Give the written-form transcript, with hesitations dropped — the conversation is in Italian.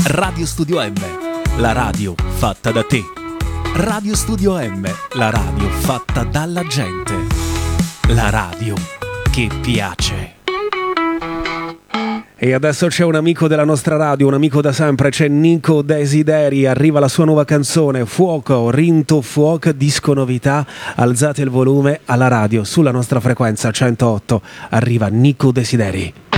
Radio Studio M, la radio fatta da te. Radio Studio M, la radio fatta dalla gente. La radio che piace. E adesso c'è un amico della nostra radio, un amico da sempre, c'è Nico Desideri, arriva la sua nuova canzone, Fuoco, Rinto Fuoco, disco novità, alzate il volume alla radio, sulla nostra frequenza 108, arriva Nico Desideri.